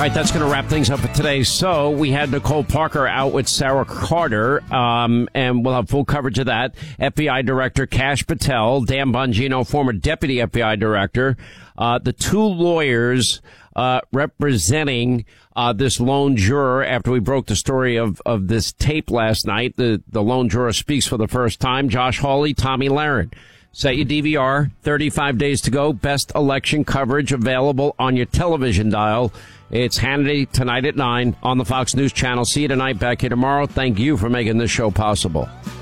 right, that's going to wrap things up for today. So we had Nicole Parker out with Sarah Carter, and we'll have full coverage of that. FBI Director Kash Patel, Dan Bongino, former Deputy FBI Director, the two lawyers representing this lone juror after we broke the story of this tape last night. The lone juror speaks for the first time. Josh Hawley, Tomi Lahren. Set your DVR. 35 days to go. Best election coverage available on your television dial. It's Hannity tonight at 9 on the Fox News Channel. See you tonight. Back here tomorrow. Thank you for making this show possible.